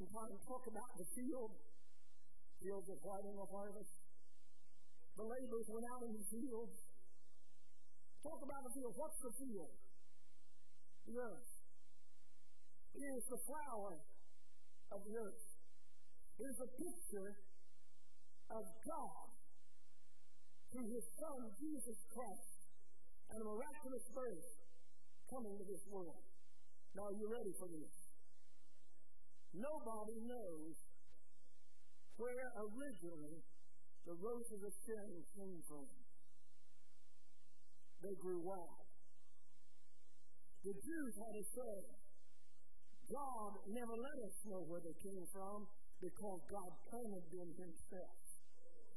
sometimes talk about the field. Fields are white in the harvest. The laborers went out in the fields. Talk about the field. What's the field? The earth. It is the flower of the earth. It is a picture of God through His Son, Jesus Christ, and a miraculous birth coming to this world. Now, are you ready for this? Nobody knows where originally the roses of Sharon came from. They grew wild. The Jews had to say, God never let us know where they came from because God planted them Himself.